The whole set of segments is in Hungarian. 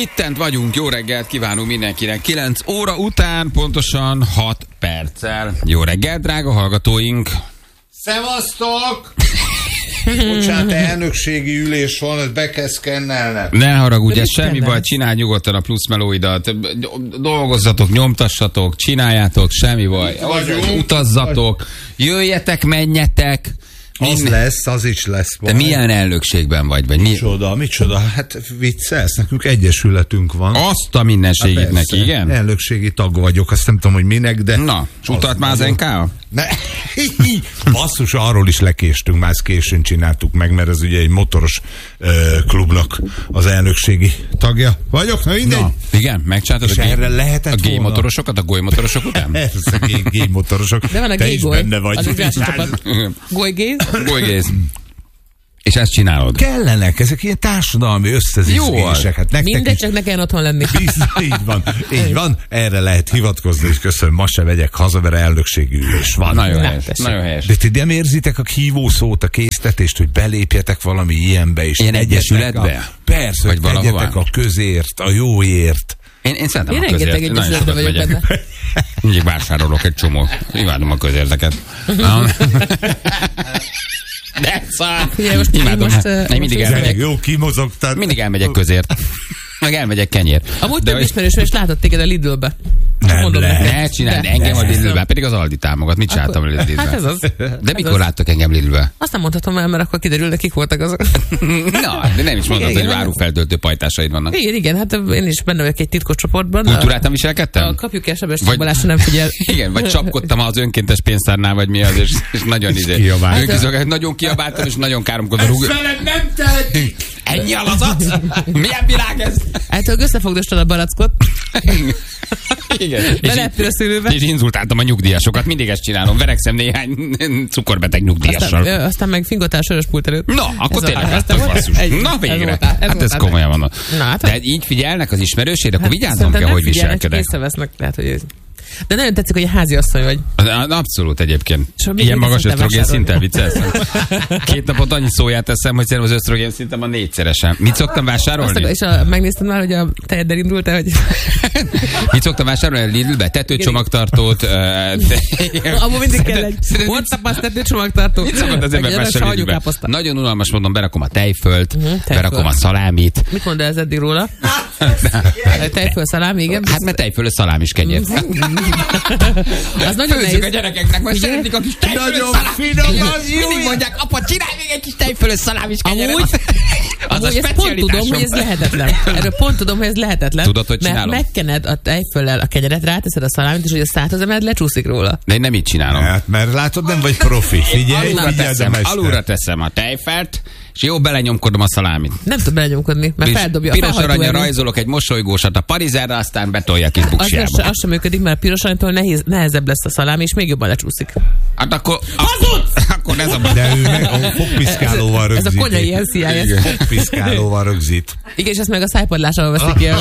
Ittent vagyunk, jó reggelt kívánunk mindenkinek. 9 óra után, pontosan 6 perccel. Jó reggelt, drága hallgatóink! Szevasztok! Bocsánat, elnökségi ülés van, ezt be kell szkennelnem. Ne haragudj, ez semmi baj, csinálj nyugodtan a plusz melóidat. Dolgozzatok, nyomtassatok, csináljátok, semmi baj. Utazzatok, jöjjetek, menjetek. Az lesz, az is lesz. Te milyen elnökségben vagy? Micsoda? Hát viccelsz, nekünk egyesületünk van. Azt a mindenségüknek, igen? Elnökségi tag vagyok, azt nem tudom, hogy minek, de... Na, utalt már az NK-a? Ne, basszus, arról is lekéstünk, már ezt későn csináltuk meg, mert ez ugye egy motoros klubnak az elnökségi tagja vagyok, na mindegy. Na, igen, megcsináltad erre lehetett a G-motorosokat, a golymotorosok után? Persze, G-motorosok. De van a te is G-goly, benne vagy. az egy másik csapat. Golygéz. És ezt csinálod? Kellenek, ezek ilyen társadalmi összezizgések. Hát mindegy, csak ne kell otthon lenni. Így van, erre lehet hivatkozni, és köszönöm, ma se vegyek haza, mert elnökségi ülés van. Nagyon helyes. De ti nem érzitek a hívószót, a késztetést, hogy belépjetek valami ilyenbe, és ilyen egyesületbe? Persze, hogy tegyetek a közért, a jóért. Én szeretem én a közért. rengeteg egyesületben vagyok benne. Mindig vásárolok egy csomó. Imádom a közérteket. De szár! Jó, kimozogtad. Mindig elmegyek közért. Meg elmegyek kenyér. Amúgy több ismerősöm, és látott téged a Lidlbe. Nem lehet. Ne csinálj, engem a Lidlbe, pedig az Aldi támogat. Mit csináltam a Lidlbe? Hát ez az. De mikor láttak engem Lidlbe? Azt nem mondhatom el, mert akkor kiderül, nekik voltak azok. Na, de nem is mondhatod, hogy árufeltöltő pajtásaid vannak. Igen, hát én is benne vagyok egy titkos csoportban. Kultúráltan viselkedtem? Kapjuk el Sebestyén Balázs, nem figyel. Igen, vagy csapkodtam az önkéntes pénztárnál, vagy mi az, és nagyon nagyon kiabáltam, és nagyon káromkodva rúg. Veled nem tehetik! Ennyi alazat? Milyen világ ez? Hát, összefogdostad a barackot. Igen. Beleptél a szülőbe. És inzultáltam a nyugdíjasokat. Mindig ezt csinálom. Verekszem néhány cukorbeteg nyugdíjassal. Aztán meg fingotál sörös pult előtt. Na, akkor tényleg láttad, basszus. Na, végre. Hát ez komolyan van. De így figyelnek az ismerőség, akkor vigyázzam kell, hogy viselkedek. Észrevesznek, lehet, hogy de nagyon tetszik, hogy háziasszony vagy. Abszolút egyébként. Ilyen magas ösztrogén szinten viccelsz. 2 napot annyi szóját teszem, hogy szerintem az ösztrogén szintem a 4-szeresen. Mit szoktam vásárolni? És megnézted már, hogy a tejeddel indult-e, hogy... Mit szoktam vásárolni? Lidlbe? Tetőcsomagtartót. Abba mindig kell egy WhatsApp-az tetőcsomagtartó. Mit szokott az ember vásárolni Lidlbe? Nagyon unalmas módon berakom a tejfölt, berakom a szalámit. Mit mondd ez eddig róla? Tejföl, szalámi, igen? Hát mert tejföl, szalám is kenyér. Az nagyon nehéz. A gyerekeknek, mert szeretik a kis tejfölös szalámit. Mindig mondják, apa, csinálj még egy kis tejfölös szalám is kenyeret. Amúgy ezt pont tudom, hogy ez lehetetlen. Erről pont tudom, hogy ez lehetetlen. Tudod, hogy csinálom? Mert megkened a tejföllel a kenyeret, ráteszed a szalámit, és hogy a száthoz emeled, lecsúszik róla. De én nem így csinálom. Hát, mert látod, nem vagy profi. Figyelj, alulra teszem a tejfelt, és jó belenyomkodom a szalámit. Nem tud belenyomkodni, mert feldobja a piros aranyra rajzolok egy mosolygósat a parizerre, aztán betolja kis buksiába. Az sem működik, mert a piros aranytól nehezebb lesz a szalámi, és még jobban lecsúszik. Hát akkor ez a... De ő meg fogpiszkálóval rögzít. Ez a konyai NCIS. Fogpiszkálóval rögzít. Igen, és ezt meg a szájpadlással veszik ki.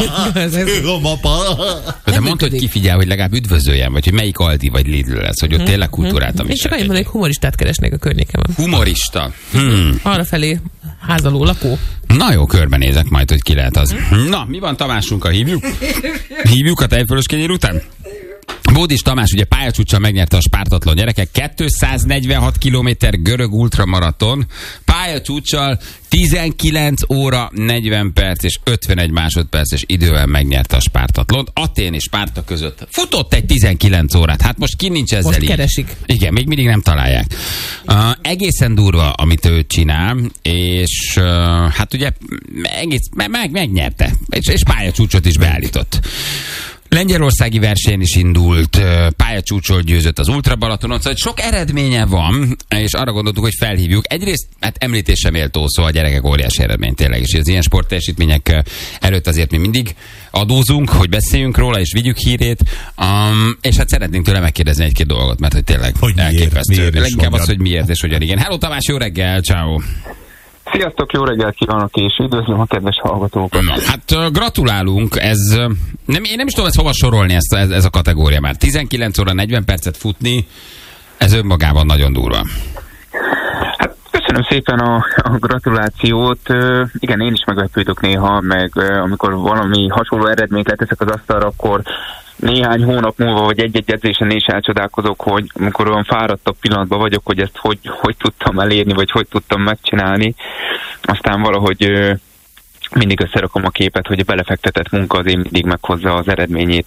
De mondd, hogy ki figyel, hogy legalább üdvözöljem, vagy hogy melyik Aldi vagy Lidl lesz, hogy ott tényleg kultúráltam is. Én csak annyit mondom, hogy humoristát keresnék a környékemen. Humorista? Arrafelé házaló lakó. Na jó, körbenézek majd, hogy ki lehet az. Na, mi van Tamásunkkal? Hívjuk a tejfölös kenyér után? Bódis Tamás ugye pályacsúccsal megnyerte a Spártatlan gyerekek 246 kilométer görög ultramaraton, pályacsúccsal 19 óra 40 perc és 51 másodperces idővel megnyerte a Spártatlont. Atén és Spárta között futott egy 19 órát. Hát most ki nincs ezzel most így? Keresik. Igen, még mindig nem találják. Egészen durva, amit ő csinál, és hát ugye megnyerte, és pályacsúcsot is beállított. Lengyelországi versenyen is indult, pályacsúcsol győzött az Ultra Balatonon, szóval sok eredménye van, és arra gondoltuk, hogy felhívjuk. Egyrészt, hát említésre méltó, szóval a gyerekek óriási eredmény tényleg, és az ilyen sportteljesítmények előtt azért mi mindig adózunk, hogy beszéljünk róla, és vigyük hírét, és hát szeretnénk tőle megkérdezni egy-két dolgot, mert hogy tényleg elképesztő. Leginkább az, hogy miért és hogyan. Igen. Hello Tamás, jó reggel, ciao. Sziasztok, jó reggelt kívánok, és üdvözlöm a kedves hallgatókat. Na, hát gratulálunk, én nem is tudom ezt hova sorolni, ez a kategória már. 19 óra 40 percet futni, ez önmagában nagyon durva. Hát Köszönöm szépen a gratulációt. Igen, én is meglepődök néha, meg amikor valami hasonló eredményt leteszek az asztalra, akkor néhány hónap múlva, vagy egy-egy edzésen is elcsodálkozok, hogy amikor olyan fáradtabb pillanatban vagyok, hogy ezt hogy tudtam elérni, vagy hogy tudtam megcsinálni. Aztán valahogy mindig összerakom a képet, hogy a belefektetett munka azért mindig meghozza az eredményét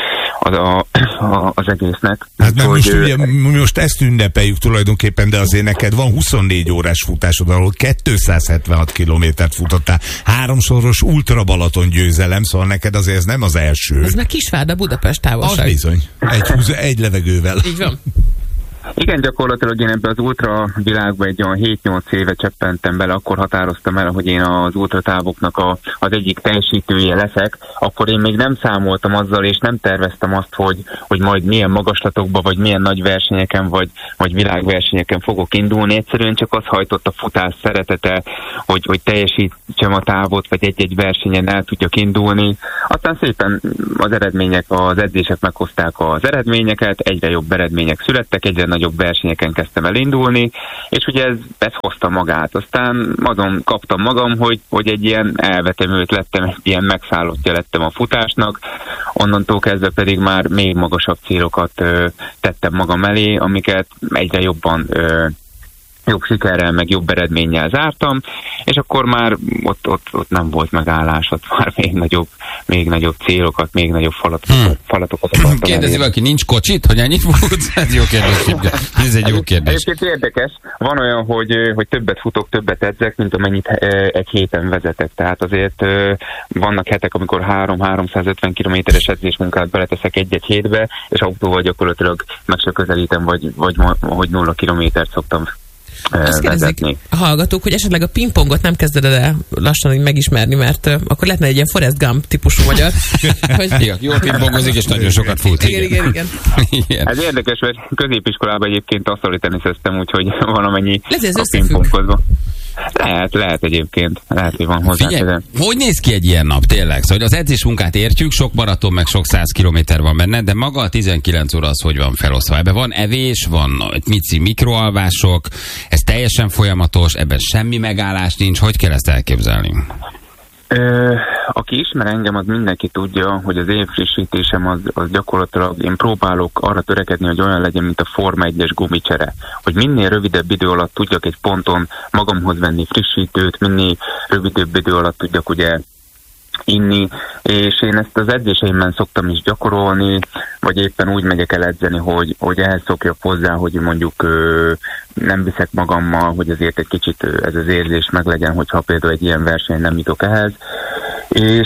az egésznek. Hát mert most ezt ünnepeljük tulajdonképpen, de azért neked van 24 órás futásod, ahol 276 kilométert futottál, 3-szoros Ultra Balaton győzelem, szóval neked azért ez nem az első. Ez meg Kisvárda Budapest távolság. Az bizony. Egy levegővel. Így van. Igen, gyakorlatilag én ebbe az ultra világba egy olyan 7-8 éve cseppentem bele, akkor határoztam el, hogy én az ultratávoknak az egyik teljesítője leszek, akkor én még nem számoltam azzal, és nem terveztem azt, hogy majd milyen magaslatokba, vagy milyen nagy versenyeken, vagy világversenyeken fogok indulni. Egyszerűen csak az hajtott a futás szeretete, hogy teljesítsem a távot, vagy egy-egy versenyen el tudjak indulni. Aztán szépen az eredmények, az edzések meghozták az eredményeket, egyre jobb eredmények születtek, egyre nagyobb versenyeken kezdtem el indulni, és ugye ez hozta magát. Aztán azon kaptam magam, hogy egy ilyen elvetemült lettem, egy ilyen megszállottja lettem a futásnak, onnantól kezdve pedig már még magasabb célokat tettem magam elé, amiket egyre jobban jobb sikerrel, meg jobb eredménnyel zártam, és akkor már ott nem volt megállás, ott már még nagyobb célokat, még nagyobb falatokat akartam. Kérdezi valaki, nincs kocsit, hogy ennyit futsz? Ez jó kérdés. Ez egy jó kérdés. Egyébként érdekes. Van olyan, hogy többet futok, többet edzek, mint amennyit egy héten vezetek. Tehát azért vannak hetek, amikor 350 kilométeres edzésmunkát beleteszek egy-egy hétbe, és autóval gyakorlatilag meg se közelítem, vagy 0 kilométert szoktam azt kérdezik a hallgatók, hogy esetleg a pingpongot nem kezded el lassan megismerni, mert akkor lehetne egy ilyen Forrest Gump típusú magyar. Igen, jól pingpongozik, és nagyon sokat fut. Igen. Ez érdekes, mert középiskolában egyébként asztaliteniszeztem, úgyhogy valamennyi a pingpongozva. Lehet egyébként. Lehet, hogy van hozzá. Figyelj, hogy néz ki egy ilyen nap tényleg? Szóval az edzésmunkát értjük, sok maraton, meg sok 100 kilométer van benne, de maga a 19 óra az hogy van felosztva? Ebben van evés, van mikroalvások, ez teljesen folyamatos, ebben semmi megállás nincs. Hogy kell ezt elképzelni? Aki ismer engem, az mindenki tudja, hogy az én frissítésem az gyakorlatilag, én próbálok arra törekedni, hogy olyan legyen, mint a Forma 1-es gumicsere. Hogy minél rövidebb idő alatt tudjak egy ponton magamhoz venni frissítőt, minél rövidebb idő alatt tudjak ugye inni, és én ezt az edzéseimben szoktam is gyakorolni, vagy éppen úgy megyek el edzeni, hogy ehhez szokjak hozzá, hogy mondjuk nem viszek magammal, hogy azért egy kicsit ez az érzés meglegyen, hogyha például egy ilyen verseny nem jutok ehhez. És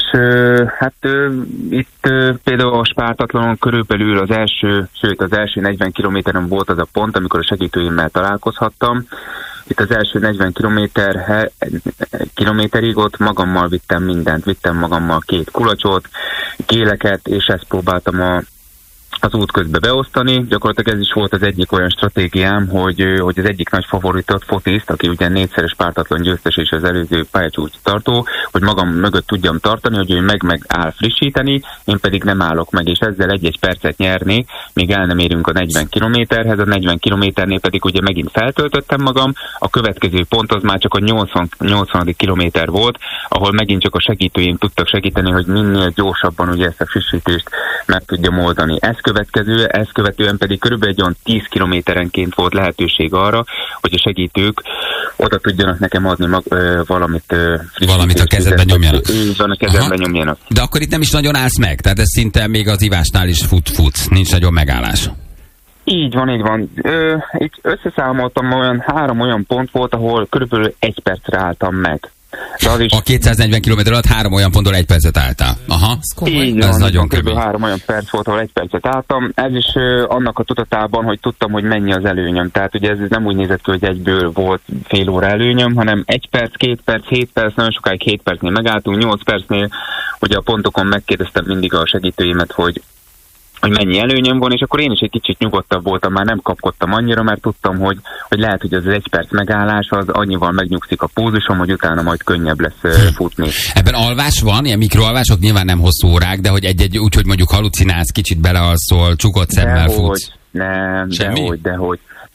itt például a Spártatlanon körülbelül az első 40 kilométeren volt az a pont, amikor a segítőimmel találkozhattam. Itt az első 40 kilométerig ott magammal vittem mindent. Vittem magammal 2 kulacsot, géleket, és ezt próbáltam az út közben beosztani. Gyakorlatilag ez is volt az egyik olyan stratégiám, hogy az egyik nagy favoritot, Fotiszt, aki ugye 4-szeres pártatlan győztes és az előző pályacsúcs tartó, hogy magam mögött tudjam tartani, hogy ő meg áll frissíteni, én pedig nem állok meg, és ezzel 1-1 percet nyerni, míg el nem érünk a 40 kilométerhez, a 40 kilométernél pedig ugye megint feltöltöttem magam, a következő pont az már csak a 80. kilométer volt, ahol megint csak a segítőim tudtak segíteni, hogy minél gyorsabban ugye ezt a frissítést meg tudjam oldani. Ezt követően pedig körülbelül egy olyan 10 kilométerenként volt lehetőség arra, hogy a segítők oda tudjanak nekem adni valamit a kezedben nyomjanak. Így van, a kezedben nyomjanak. De akkor itt nem is nagyon állsz meg, tehát ez szinte még az ivásnál is futsz, nincs nagyon megállás. Így van. Itt összeszámoltam, 3 olyan pont volt, ahol körülbelül 1 percre álltam meg. A 240 km alatt 3 olyan ponton 1 percet álltál. Aha. Így van, nagyon kb. 3 olyan perc volt, ahol 1 percet álltam. Ez is annak a tudatában, hogy tudtam, hogy mennyi az előnyöm. Tehát ugye ez nem úgy nézett ki, hogy egyből volt fél óra előnyöm, hanem 1 perc, 2 perc, 7 perc, nagyon sokáig 7 percnél megálltunk, 8 percnél ugye a pontokon megkérdeztem mindig a segítőimet, hogy mennyi előnyöm van, és akkor én is egy kicsit nyugodtabb voltam, már nem kapkodtam annyira, mert tudtam, hogy lehet, hogy az 1 perc megállás az annyival megnyugszik a púzusom, hogy utána majd könnyebb lesz futni. Ebben alvás van, ilyen mikroalvások, nyilván nem hosszú órák, de hogy egy úgy, hogy mondjuk halucinálsz, kicsit belealszol, csukott szemmel futsz. Nem, dehogy.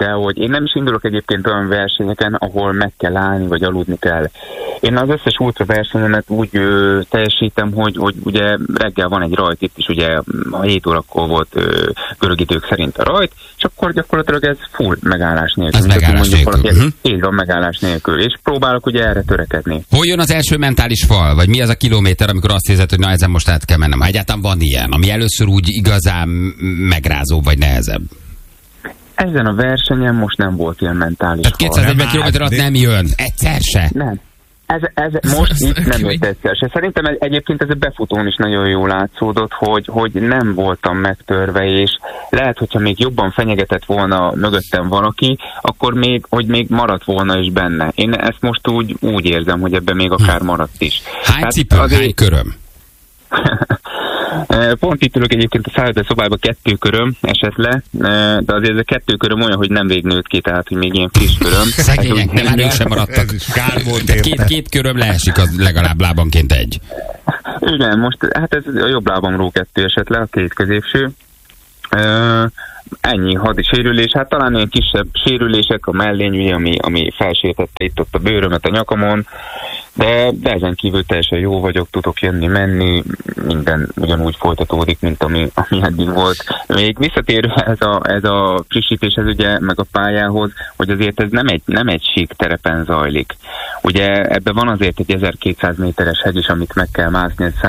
de hogy én nem is indulok egyébként olyan versenyeken, ahol meg kell állni, vagy aludni kell. Én az összes ultra versenyemet úgy teljesítem, hogy ugye reggel van egy rajt, itt is ugye a 7 órakor volt görög idők szerint a rajt, és akkor gyakorlatilag ez full megállás nélkül. Ez megállás nélkül. Így van, megállás nélkül. És próbálok ugye erre törekedni. Hol jön az első mentális fal? Vagy mi az a kilométer, amikor azt érzed, hogy na ezen most át kell mennem? Ha egyáltalán van ilyen, ami először úgy igazán megrázó vagy nehezebb? Ezen a versenyen most nem volt ilyen mentális fal. Tehát 240 km alatt nem jön. Egyszer se. Nem. Ez most itt nem jött egyszer se. Szerintem egyébként ez a befutón is nagyon jól látszódott, hogy nem voltam megtörve, és lehet, hogyha még jobban fenyegetett volna mögöttem valaki, akkor még maradt volna is benne. Én ezt most úgy érzem, hogy ebben még akár maradt is. Hány cipő, hány köröm? Pont itt ülök egyébként a szállodaszobában 2 köröm esett le, de azért ez a 2 köröm olyan, hogy nemrég nőtt ki, tehát hogy még ilyen friss köröm. Szegények, nem már sem maradtak. Kár volt két köröm leesik, az legalább lábanként egy. Igen, most hát ez a jobb lábamról 2 esett le, a 2 középső. Ennyi hadi sérülés, hát talán olyan kisebb sérülések, a mellény, ami felsértette itt ott a bőrömet a nyakamon, de ezen kívül teljesen jó vagyok, tudok jönni, menni, minden ugyanúgy folytatódik, mint ami eddig volt. Még visszatérő ez a frissítéshez ugye, meg a pályához, hogy azért ez nem egy sík terepen zajlik. Ugye ebben van azért egy 1200 méteres hegy is, amit meg kell mászni, ez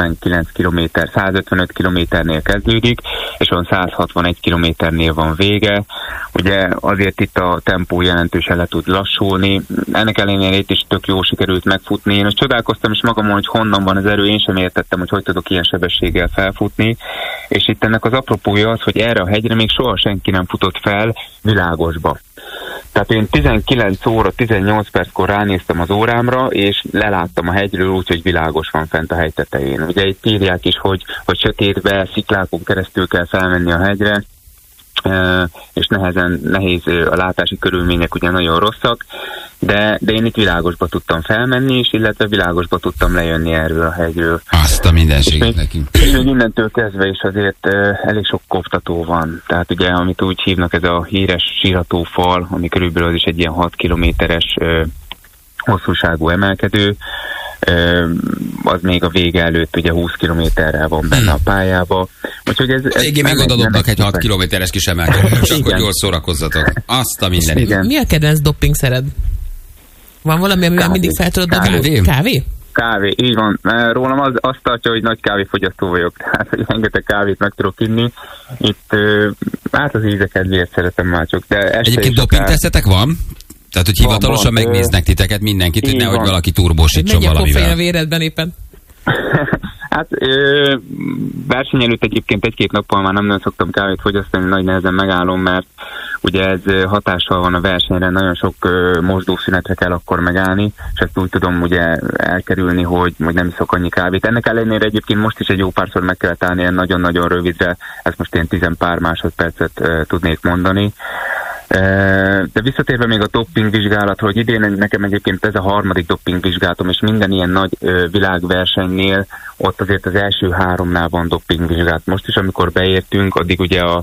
155 kilométernél kezdődik, és olyan 161 kilométernél van vége. Ugye azért itt a tempó jelentősen le tud lassulni. Ennek ellenére itt is tök jó sikerült megfutni. Én most csodálkoztam is magamon, hogy honnan van az erő, én sem értettem, hogy tudok ilyen sebességgel felfutni. És itt ennek az apropója az, hogy erre a hegyre még soha senki nem futott fel világosba. Tehát én 19 óra 18 perckor ránéztem az órámra, és leláttam a hegyről úgy, hogy világos van fent a hegy tetején. Ugye itt írják is, hogy sötétbe, sziklákon keresztül kell felmenni a hegyre, és nehéz a látási körülmények ugye nagyon rosszak, de én itt világosba tudtam felmenni, és illetve világosba tudtam lejönni erről a hegyről. Azt a mindenséget nekünk. És még innentől kezdve is azért elég sok koptató van. Tehát ugye, amit úgy hívnak, ez a híres síratófal, ami körülbelül az is egy ilyen 6 kilométeres hosszúságú emelkedő, az még a vége előtt ugye 20 kilométerrel van benne a pályába. Úgyhogy ez végén megadodobnak egy 6 kilométeres kis emelkedő, és akkor jól szórakoztatja. Azt a mindenit. Mi a kedvenc doppingszered? Van valami, amivel mindig fel tudod dobni? Kávé? Kávé, így van. Rólam azt tartja, hogy nagy kávéfogyasztó vagyok. Tehát, hogy rengeteg kávét meg tudok inni. Itt hát az íze kedvéért szeretem már csak. De egyébként dopingtesztetek van? Tehát, hogy hivatalosan megnéznek titeket mindenkit, hogy nehogy valaki turbósítson valamivel. Megy a véredben éppen? Hát verseny előtt egyébként 1-2 nappal már nem nagyon szoktam kávét fogyasztani, nagy nehezen megállom, mert ugye ez hatással van a versenyre, nagyon sok mosdószünetre kell akkor megállni, és ezt úgy tudom ugye elkerülni, hogy nem iszok annyi kávét. Ennek ellenére egyébként most is egy jó párszor meg kellett állni ilyen nagyon-nagyon rövidre, ezt most én 10 pár másodpercet tudnék mondani. De visszatérve még a dopingvizsgálatra, hogy idén nekem egyébként ez a 3. dopingvizsgálatom, és minden ilyen nagy világversenynél ott azért az első 3-nál van dopingvizsgálat. Most is, amikor beértünk, addig ugye a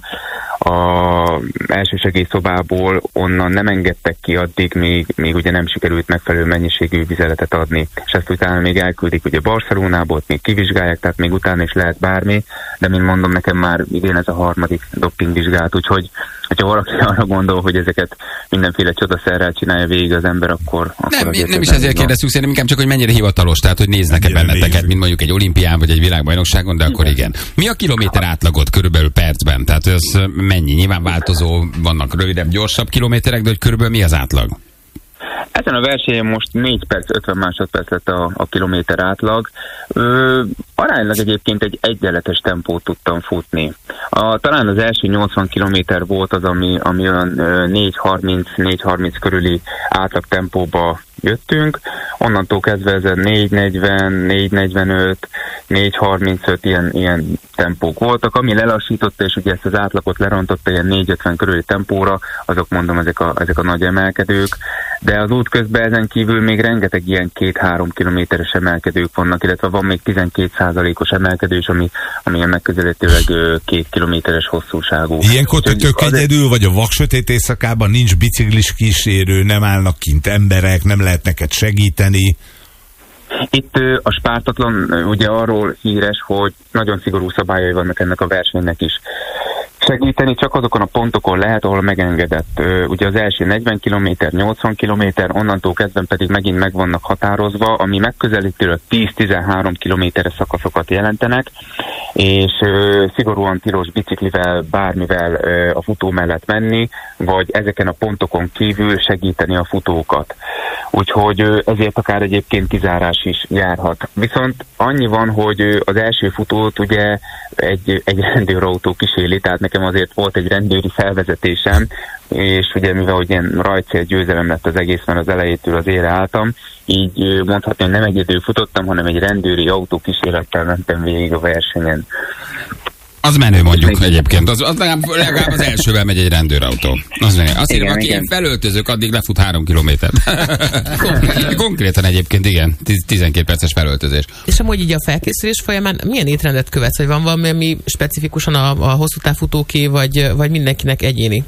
elsősegélyszobából onnan nem engedtek ki addig, még ugye nem sikerült megfelelő mennyiségű vizeletet adni. És ezt utána még elküldik ugye Barcelonából, még kivizsgálják, tehát még utána is lehet bármi, de mint mondom, nekem már idén ez a 3. dopingvizsgálat, úgyhogy hogyha valaki arra gondol, hogy ezeket mindenféle csodaszerrel csinálja végig az ember, akkor nem is ezért kérdeztük, szerintem inkább csak, hogy mennyire hivatalos, tehát hogy néznek-e benneteket, mint mondjuk egy olimpián vagy egy világbajnokságon, de akkor igen. Mi a kilométer átlagot körülbelül percben? Tehát ez mennyi? Nyilván változó, vannak rövidebb, gyorsabb kilométerek, de hogy körülbelül mi az átlag? Ezen a versenyen most 4 perc, 50 másodperc lett a kilométer átlag. Aránylag egyébként egy egyenletes tempót tudtam futni. Talán az első 80 kilométer volt az, ami olyan 4.30 körüli átlag tempóba jöttünk, onnantól kezdve ez 4.40, 4.45, 4.35 ilyen tempók voltak, ami lelassította, és ugye ezt az átlagot lerontotta ilyen 4.50 körüli tempóra, azok mondom ezek a nagy emelkedők, de az út közben ezen kívül még rengeteg ilyen 2-3 kilométeres emelkedők vannak, illetve van még 12%-os emelkedő is, ami ilyen megközelítőleg 2 kilométeres hosszúságú. Ilyenkor tök egyedül, vagy a vaksötét éjszakában nincs biciklis kísérő, nem állnak kint emberek, nem lehet neked segíteni? Itt a Spártatlan ugye arról híres, hogy nagyon szigorú szabályai vannak ennek a versenynek is. Segíteni csak azokon a pontokon lehet, ahol megengedett. Ugye az első 40 km, 80 km, onnantól kezdve pedig megint meg vannak határozva, ami megközelítőleg 10-13 kilométeres szakaszokat jelentenek, és szigorúan tilos biciklivel, bármivel a futó mellett menni, vagy ezeken a pontokon kívül segíteni a futókat. Úgyhogy ezért akár egyébként kizárás is járhat. Viszont annyi van, hogy az első futót ugye egy rendőrautó kíséri, tehát nekem azért volt egy rendőri felvezetésem, és ugye mivel hogy ilyen rajtcél győzelem lett az egész, mert az elejétől az ére álltam, így mondhatni, hogy nem egyedül futottam, hanem egy rendőri autó kísérettel mentem végig a versenyen. Az menő mondjuk egyébként. Az legalább az elsővel megy egy rendőrautó. Az menő. Azt írom, aki felöltözök, addig lefut 3 kilométert. Konkrétan egyébként igen. 12 perces felöltözés. És amúgy így a felkészülés folyamán milyen étrendet követsz? Vagy van valami, ami specifikusan a hosszú távfutóké, vagy mindenkinek egyéni?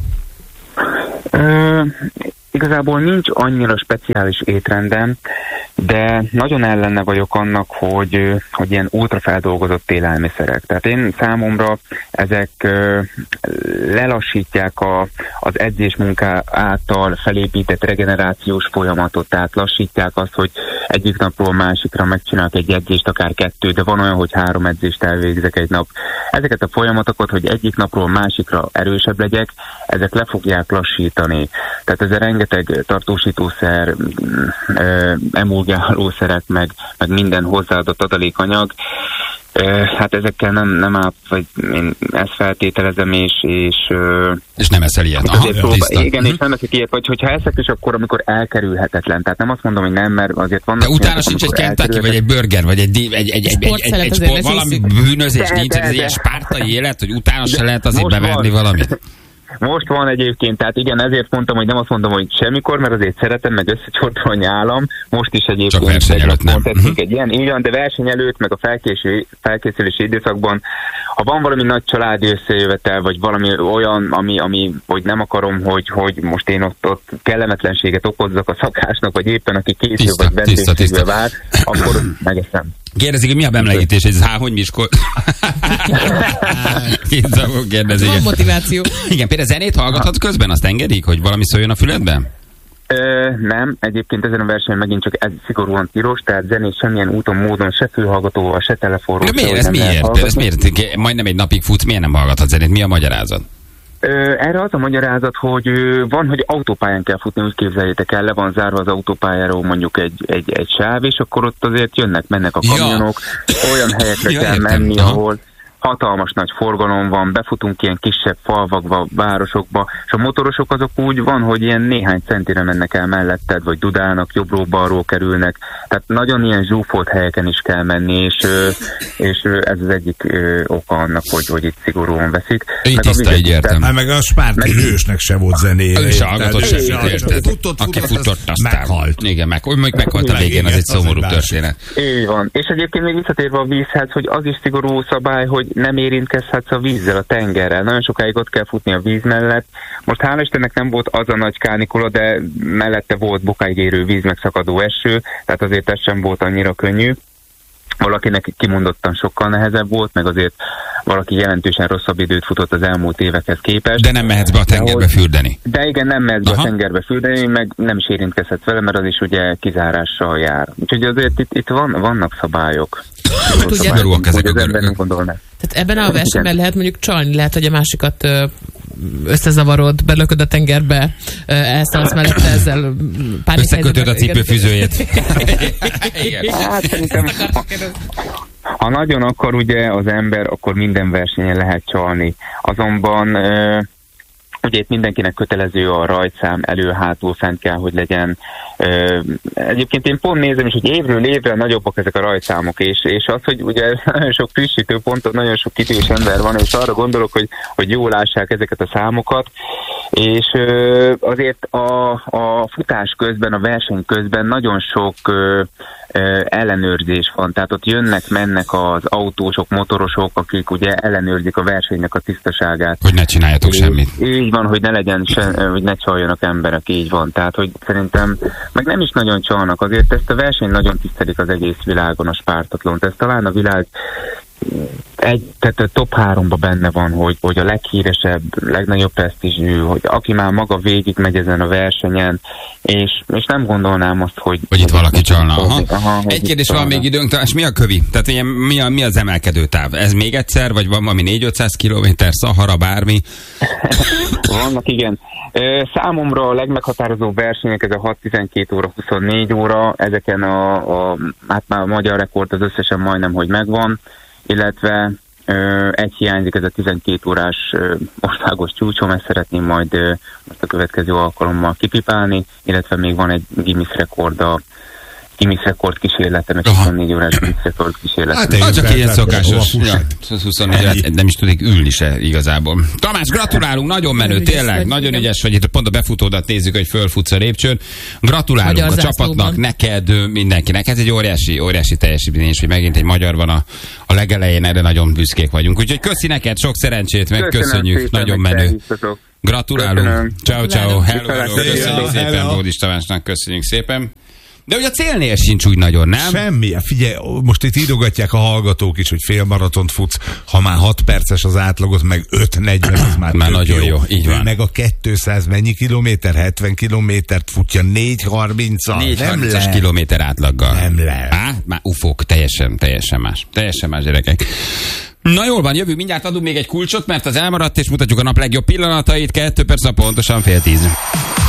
Igazából nincs annyira speciális étrendem, de nagyon ellene vagyok annak, hogy ilyen ultrafeldolgozott élelmiszerek. Tehát én számomra ezek lelassítják az edzésmunká által felépített regenerációs folyamatot, tehát lassítják azt, hogy egyik napról másikra megcsinálok egy edzést, akár 2, de van olyan, hogy 3 edzést elvégzek egy nap. Ezeket a folyamatokat, hogy egyik napról másikra erősebb legyek, ezek le fogják lassítani. Tehát ez a rengeteg tartósítószer, emulgálószerek, meg minden hozzáadott adalékanyag, hát ezekkel nem áll, vagy én ezt feltételezem, és nem eszel ilyet. Igen, és nem eszek ilyet, vagy hogyha eszek is, akkor amikor elkerülhetetlen. Tehát nem azt mondom, hogy nem, mert azért vannak... De utána sincs egy Kentucky, vagy egy burger, vagy egy sport, valami bűnözés nincs, ez egy spártai élet, hogy utána se lehet azért beverni valamit. Most van egyébként, tehát igen, ezért mondtam, hogy nem azt mondom, hogy semmikor, mert azért szeretem, meg összecsortol a nyálam. Most is egyébként. Csak verseny előtt nem. Egy ilyen, igen, de verseny előtt, meg a felkészülési időszakban, ha van valami nagy családi összejövetel, vagy valami olyan, ami hogy nem akarom, hogy most én ott kellemetlenséget okozzak a szakásnak, vagy éppen aki készül, vagy vendégségbe vár, akkor megeszem. Kérdezik, hogy mi a bemlegítés, egy záhony Miskolc? Van motiváció. Igen, például zenét hallgathatsz közben, azt engedik, hogy valami szóljon a füledben? Nem, egyébként ezen a versenyen megint csak ez szigorúan tilos, tehát zenét semmilyen úton, módon, se fülhallgatóval, se telefonról. De miért? Ez miért? Majdnem egy napig futsz, miért nem hallgathatsz zenét? Mi a magyarázat? Erre az a magyarázat, hogy van, hogy autópályán kell futni, úgy képzeljétek el, le van zárva az autópályáról mondjuk egy sáv, és akkor ott azért mennek a kamionok, olyan helyekre kell menni, ahol hatalmas nagy forgalom van, befutunk ilyen kisebb falvakba, városokba, és a motorosok azok úgy van, hogy ilyen néhány centire mennek el melletted, vagy dudálnak, jobbról-balról kerülnek, tehát nagyon ilyen zsúfolt helyeken is kell menni, és ez az egyik oka annak, hogy itt szigorúan veszik. Így tiszta, így értem. Meg a spárti hősnek se volt zenéje. Ő se hallgatott semmit, érted? Aki futott, aztán. Meghalt. Igen, meghalt a végén, az egy szomorú történet. Így van. És egyébként még visszatérve a vízhez, hogy az is szigorú szabály, hogy nem érintkezhetsz a vízzel, a tengerrel. Nagyon sokáig ott kell futni a víz mellett. Most hála Istennek nem volt az a nagy kánikula, de mellette volt bokáig érő víz, meg szakadó eső, tehát azért ez sem volt annyira könnyű. Valakinek kimondottan sokkal nehezebb volt, meg azért valaki jelentősen rosszabb időt futott az elmúlt évekhez képest. De nem mehetsz be a tengerbe fürdeni. De igen, nem mehetsz be a tengerbe fürdeni, meg nem is érintkezhetsz vele, mert az is ugye kizárással jár. Úgyhogy azért itt vannak szabályok. Tudjátok, hogy az ember nem gondolná. Tehát ebben a versenyben lehet mondjuk csalni, lehet, hogy a másikat összezavarod, belököd a tengerbe, elszállsz mellette ezzel összekötöd a cipőfűzőjét. Hát szerintem, ha nagyon akar ugye az ember, akkor minden versenyen lehet csalni. Azonban ugye itt mindenkinek kötelező a rajtszám, elő-hátul fent kell, hogy legyen. Egyébként én pont nézem is, hogy évről évre nagyobbak ezek a rajtszámok, és az, hogy ugye nagyon sok frissítő ponton, nagyon sok kitűs ember van, és arra gondolok, hogy jól lássák ezeket a számokat, és azért a futás közben, a verseny közben nagyon sok ellenőrzés van, tehát ott jönnek-mennek az autósok, motorosok, akik ugye ellenőrzik a versenynek a tisztaságát. Hogy ne csináljatok semmit. Így van, hogy ne legyen hogy ne csaljanak emberek, így van. Tehát, hogy szerintem, meg nem is nagyon csalnak, azért ezt a versenyt nagyon tisztelik az egész világon, a spártatlont. Ez talán a világ tehát a top 3-ba benne van, hogy a leghíresebb, legnagyobb presztízsű, hogy aki már maga végig megy ezen a versenyen, és nem gondolnám azt, hogy itt valaki csalna. Egy kérdés van még időnk, és mi a kövi? Tehát ilyen, mi az emelkedő táv? Ez még egyszer, vagy van valami 4-500 kilométer, Szahara, bármi? Vannak, igen. Számomra a legmeghatározóbb versenyek ez a 6-12 óra, 24 óra, ezeken hát már a magyar rekord az összesen majdnem, hogy megvan, illetve egy hiányzik, ez a 12 órás országos csúcsom, ezt szeretném majd most a következő alkalommal kipipálni, illetve még van egy Guinness rekord kísérletem, egy 24 órás Guinness rekord kísérletem. Hát csak ilyen szokásos. 24, nem is tudik ülni se igazából. Tamás, gratulálunk, nagyon menő, tényleg, nagyon ügyes vagy, itt pont a befutódat nézzük, hogy fölfutsz a lépcsőn. Gratulálunk a csapatnak, neked, mindenkinek. Ez egy óriási teljesítmény, hogy megint egy magyar van a legelején, erre nagyon büszkék vagyunk. Úgyhogy köszi neked, sok szerencsét, meg köszönjük, nagyon menő. Gratulálunk. Ciao. Hello. Köszönjük szépen Bódis Tamásnak, köszönjük szépen. De ugye a célnél sincs úgy nagyon, nem? Semmi. Figyelj, most itt írogatják a hallgatók is, hogy félmaratont futsz, ha már 6 perces az átlagot, meg 5:40, az már nagyon jó. Így van. Meg a 200 mennyi kilométer? 70 kilométert futja 4:30-al. 4:30-as kilométer átlaggal. Nem lehet. Már ufók, teljesen más. Teljesen más, gyerekek. Na jól van, jövő, mindjárt adunk még egy kulcsot, mert az elmaradt, és mutatjuk a nap legjobb pillanatait, 2 perc, pontosan 9:30.